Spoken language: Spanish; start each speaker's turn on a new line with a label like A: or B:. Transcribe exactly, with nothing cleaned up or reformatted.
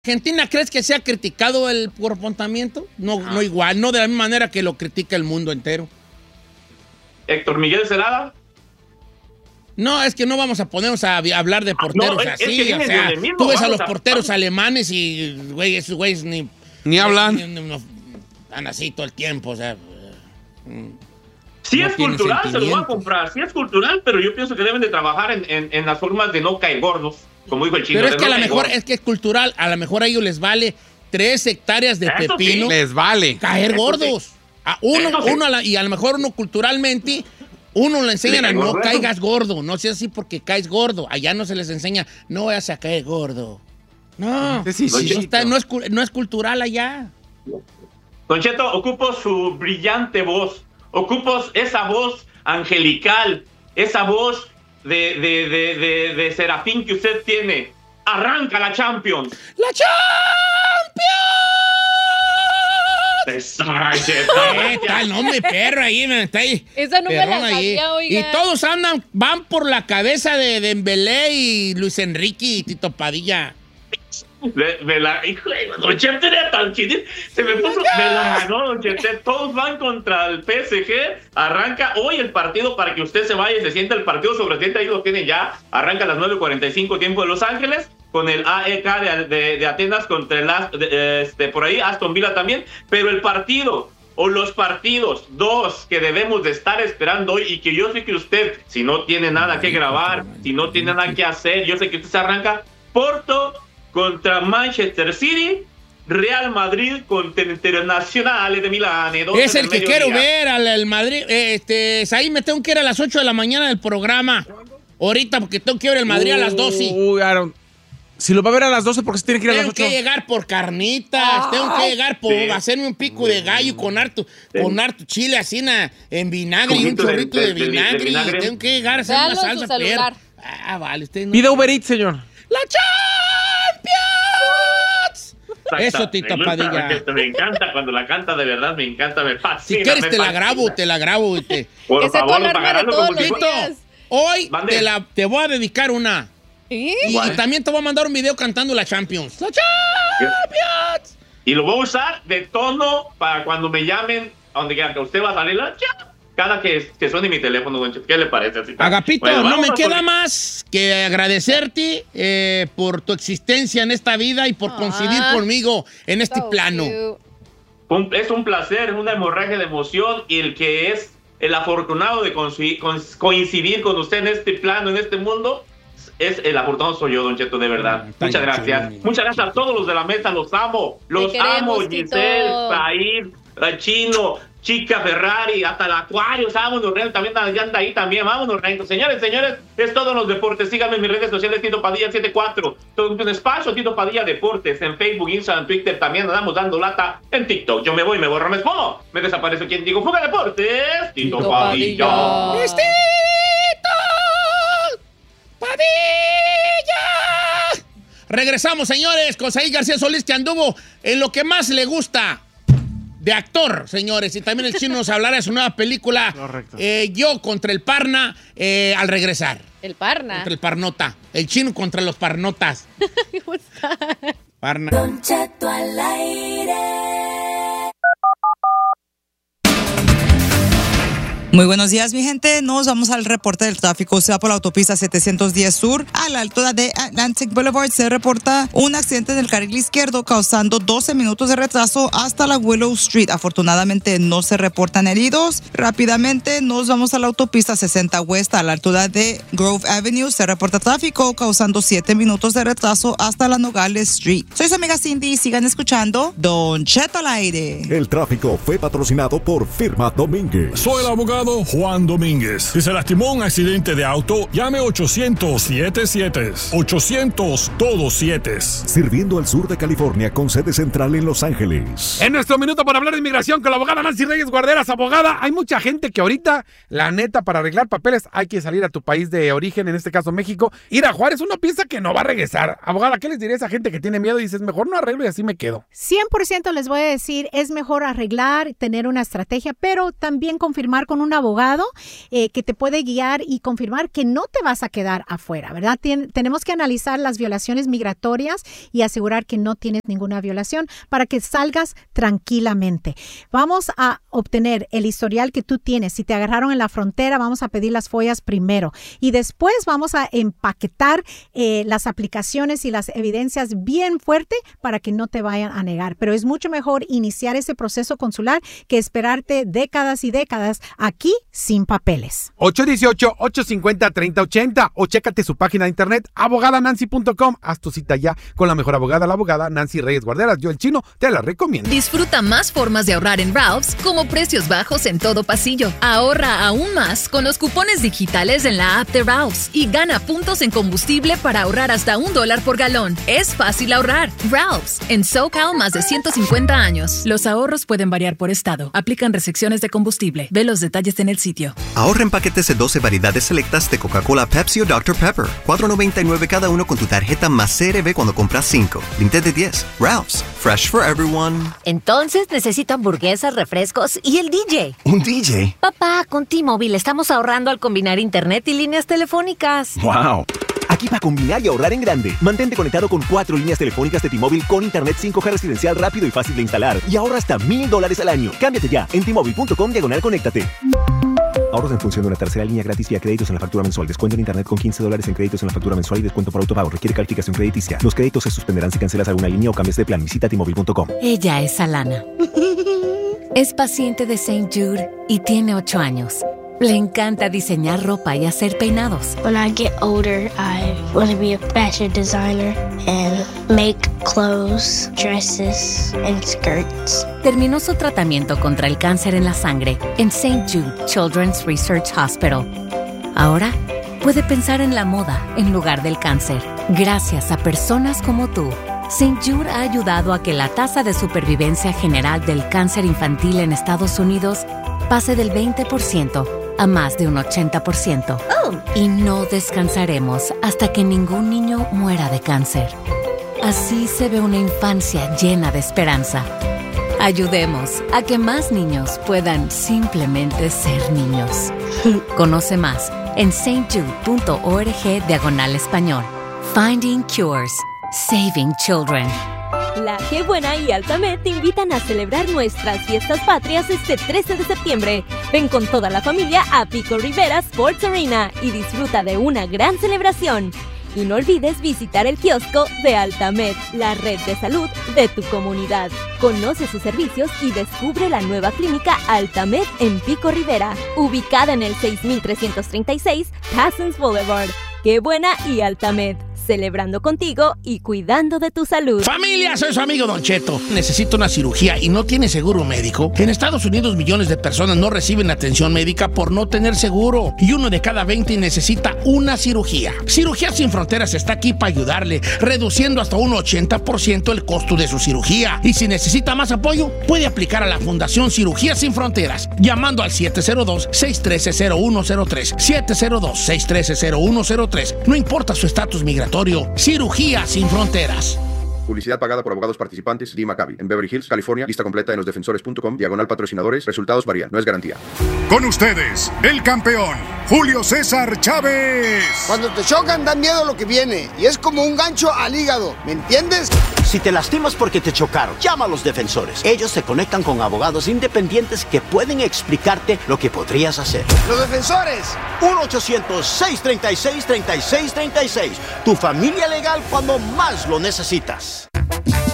A: ¿Argentina crees que se ha criticado el comportamiento? No, ah. no igual, no de la misma manera que lo critica el mundo entero.
B: ¿Héctor Miguel Celada?
A: No, es que no vamos a ponernos a hablar de porteros ah, no, es, así. Es que o sea, mismo, tú ves a los a... porteros alemanes y, güey, esos güeyes ni...
C: Ni hablan.
A: Ni, ni, no, están así todo el tiempo, o sea...
B: Sí no es cultural, se lo voy a comprar. Sí es cultural, pero yo pienso que deben de trabajar en, en, en las formas de no caer gordos. Como dijo el chino.
A: Pero es que
B: no
A: a lo mejor
B: gordos.
A: es que es cultural. A lo mejor a ellos les vale tres hectáreas de
B: Eso
A: pepino.
B: Sí.
C: Les vale.
A: Caer
B: Eso
A: gordos.
B: Sí.
A: A uno,
B: sí.
A: uno a la, y a lo mejor uno culturalmente, uno le enseñan a no gordo. Caigas gordo. No sea así porque caes gordo. Allá no se les enseña, no vayas a caer gordo. No.
C: Sí, sí, sí,
A: no, está, no, es, no es cultural allá.
B: Don Cheto, ocupo su brillante voz. Ocupo esa voz angelical. Esa voz de, de, de, de, de serafín que usted tiene. Arranca la Champions.
A: ¡La Champions! Eh, está el nombre perro ahí, man, está ahí.
D: Esa no me la sabía, oiga.
A: Y todos andan, van por la cabeza de Dembélé y Luis Enrique y Tito Padilla.
B: Me, me la, hijo, Don Cheto era tan chido. Se me puso, me la ganó, Don Cheto. Todos van contra el P S G. Arranca hoy el partido para que usted se vaya y se sienta el partido sobre siete. Ahí lo tienen ya. Arranca a las nueve cuarenta y cinco tiempo de Los Ángeles. Con el A E K de, de, de Atenas contra el de, este, por ahí Aston Villa también. Pero el partido o los partidos, dos que debemos de estar esperando hoy y que yo sé que usted, si no tiene nada que grabar, si no tiene nada que hacer, yo sé que usted se arranca. Porto contra Manchester City, Real Madrid contra Internazionale de Milán.
A: Es el que quiero ver al, al Madrid. Este, ahí me tengo que ir a las ocho de la mañana del programa. Ahorita, porque tengo que ir al Madrid uh, a las doce.
C: Uy, Aaron. Si lo va a ver a las doce, ¿por qué se tiene que ir a las ocho?
A: Tengo que llegar por carnitas, ah, tengo que llegar por sí. hacerme un pico de gallo con harto, sí. con harto chile así na, en vinagre y un chorrito de, de, de, vinagre. de vinagre. Tengo que llegar a hacer una salsa. Ah, vale. Usted no...
C: Pide Uber Eats, señor.
A: ¡La Champions! Eso, Tito
B: me
A: Padilla.
B: Gusta, me encanta cuando la canta, de verdad, me encanta, me fascina.
A: Si quieres,
B: me
A: te
B: fascina.
A: la grabo, te la grabo. Y te...
B: Por
D: que
B: favor,
D: se
B: para ganarlo como
A: Tito, hoy te, la, te voy a dedicar una.
D: ¿Sí?
A: Y ¿Cuál? También te voy a mandar un video cantando la Champions. ¡La Champions!
B: Y lo voy a usar de tono para cuando me llamen, a donde quiera que usted va a salir la Champions. Cada que, que suene mi teléfono, don Cheto, ¿qué le parece? Así,
A: Agapito, bueno, no me queda
B: por...
A: más que agradecerte eh, por tu existencia en esta vida y por ah, coincidir conmigo en este so plano.
B: Un, es un placer, es una hemorragia de emoción y el que es el afortunado de coincidir, coincidir con usted en este plano, en este mundo, es el afortunado soy yo, don Cheto, de verdad. Ah, Muchas gracias. Chulo, Muchas gracias a todos los de la mesa, los amo. Los amo, Giselle, Said, Chino, Chica Ferrari, hasta el Acuario, vámonos, Rey, también anda ahí también, vámonos, Rey. Señores, señores, es todo en los deportes. Síganme en mis redes sociales, Tito Padilla setenta y cuatro. Todo un espacio, Tito Padilla Deportes, en Facebook, Instagram, Twitter, también andamos dando lata en TikTok. Yo me voy, me borro, me espomo, me desaparezco. ¿Quién digo? Fuga Deportes, Tito, Tito Padilla.
A: Padilla. ¡Es Tito Padilla! Regresamos, señores, con Said García Solís, que anduvo en lo que más le gusta de actor, señores. Y también el chino nos hablará de su nueva película. Correcto. Eh, yo contra el Parna, eh, al regresar.
D: ¿El Parna?
A: Contra el Parnota. El chino contra los Parnotas. Parna.
E: Don Cheto al aire.
F: Muy buenos días, mi gente. Nos vamos al reporte del tráfico. Se va por la autopista setecientos diez Sur. A la altura de Atlantic Boulevard se reporta un accidente en el carril izquierdo causando doce minutos de retraso hasta la Willow Street. Afortunadamente no se reportan heridos. Rápidamente nos vamos a la autopista sesenta West. A la altura de Grove Avenue se reporta tráfico causando siete minutos de retraso hasta la Nogales Street. Soy su amiga Cindy y sigan escuchando Don Cheto al aire.
G: El tráfico fue patrocinado por Firma Domínguez.
H: Soy el abogado Juan Domínguez. Si se lastimó un accidente de auto, llame ochocientos setenta y siete. ochocientos todos siete.
G: Sirviendo al sur de California con sede central en Los Ángeles.
C: En nuestro minuto para hablar de inmigración con la abogada Nancy Reyes Guarderas. Abogada, hay mucha gente que ahorita, la neta, para arreglar papeles hay que salir a tu país de origen, en este caso México. Ir a Juárez, uno piensa que no va a regresar. Abogada, ¿qué les diría a esa gente que tiene miedo y dices, mejor no arreglo y así me quedo?
I: cien por ciento les voy a decir, es mejor arreglar, tener una estrategia, pero también confirmar con un un abogado eh, que te puede guiar y confirmar que no te vas a quedar afuera, ¿verdad? Tien, tenemos que analizar las violaciones migratorias y asegurar que no tienes ninguna violación para que salgas tranquilamente. Vamos a obtener el historial que tú tienes. Si te agarraron en la frontera, vamos a pedir las follas primero y después vamos a empaquetar eh, las aplicaciones y las evidencias bien fuerte para que no te vayan a negar. Pero es mucho mejor iniciar ese proceso consular que esperarte décadas y décadas aquí sin papeles.
C: ocho uno ocho, ocho cinco cero, tres cero ocho cero o chécate su página de internet abogada nancy punto com. Haz tu cita ya con la mejor abogada, la abogada Nancy Reyes Guarderas. Yo, el chino, te la recomiendo.
J: Disfruta más formas de ahorrar en Ralph's, como precios bajos en todo pasillo. Ahorra aún más con los cupones digitales en la app de Ralph's y gana puntos en combustible para ahorrar hasta un dólar por galón. Es fácil ahorrar. Ralph's, en SoCal más de ciento cincuenta años. Los ahorros pueden variar por estado. Aplican restricciones de combustible. Ve los detalles en el sitio.
K: Ahorra en paquetes de doce variedades selectas de Coca-Cola, Pepsi o doctor Pepper. cuatro noventa y nueve cada uno con tu tarjeta más C R B cuando compras cinco. Límite de diez. Ralph's. Fresh for everyone.
L: Entonces necesito hamburguesas, refrescos y el D J.
K: ¿Un D J?
L: Papá, con T-Mobile estamos ahorrando al combinar internet y líneas telefónicas.
K: ¡Wow!
M: Aquí para combinar y ahorrar en grande. Mantente conectado con cuatro líneas telefónicas de T-Mobile con internet cinco G residencial rápido y fácil de instalar. Y ahorra hasta mil dólares al año. Cámbiate ya en T-Mobile punto com diagonal conéctate. Ahorros en función de una tercera línea gratis y a créditos en la factura mensual. Descuento en internet con quince dólares en créditos en la factura mensual y descuento por autopago. Requiere calificación crediticia. Los créditos se suspenderán si cancelas alguna línea o cambias de plan. Visita T Mobile punto com.
L: Ella es Alana. Es paciente de Saint Jude y tiene ocho años. Le encanta diseñar ropa y hacer peinados.
N: When I get older, I want to be a fashion designer and make clothes, dresses, and skirts.
L: Terminó su tratamiento contra el cáncer en la sangre en Saint Jude Children's Research Hospital. Ahora puede pensar en la moda en lugar del cáncer. Gracias a personas como tú, Saint Jude ha ayudado a que la tasa de supervivencia general del cáncer infantil en Estados Unidos pase del veinte por ciento a más de un ochenta por ciento.
N: Oh.
L: Y no descansaremos hasta que ningún niño muera de cáncer. Así se ve una infancia llena de esperanza. Ayudemos a que más niños puedan simplemente ser niños. Conoce más en saintjude punto org diagonal español. Finding Cures. Saving Children.
O: La Qué Buena y Altamed te invitan a celebrar nuestras fiestas patrias este trece de septiembre. Ven con toda la familia a Pico Rivera Sports Arena y disfruta de una gran celebración. Y no olvides visitar el kiosco de Altamed, la red de salud de tu comunidad. Conoce sus servicios y descubre la nueva clínica Altamed en Pico Rivera, ubicada en el seis mil trescientos treinta y seis Parsons Boulevard. Qué Buena y Altamed. Celebrando contigo y cuidando de tu salud.
A: Familia, soy su amigo Don Cheto. Necesito una cirugía y no tiene seguro médico. En Estados Unidos millones de personas no reciben atención médica por no tener seguro. Y uno de cada veinte necesita una cirugía. Cirugías Sin Fronteras está aquí para ayudarle, reduciendo hasta un ochenta por ciento el costo de su cirugía. Y si necesita más apoyo, puede aplicar a la Fundación Cirugías Sin Fronteras, llamando al siete cero dos, seis uno tres, cero uno cero tres. siete cero dos, seis uno tres, cero uno cero tres. No importa su estatus migratorio. Cirugía Sin Fronteras.
P: Publicidad pagada por abogados participantes. D. Maccabi. En Beverly Hills, California. Lista completa en los defensores punto com. Diagonal patrocinadores. Resultados varían. No es garantía.
Q: Con ustedes, el campeón, Julio César Chávez.
R: Cuando te chocan, da miedo lo que viene. Y es como un gancho al hígado. ¿Me entiendes?
S: Si te lastimas porque te chocaron, llama a los defensores. Ellos se conectan con abogados independientes que pueden explicarte lo que podrías hacer.
R: ¡Los defensores!
S: uno ochocientos, seis treinta y seis, treinta y seis treinta y seis. Tu familia legal cuando más lo necesitas.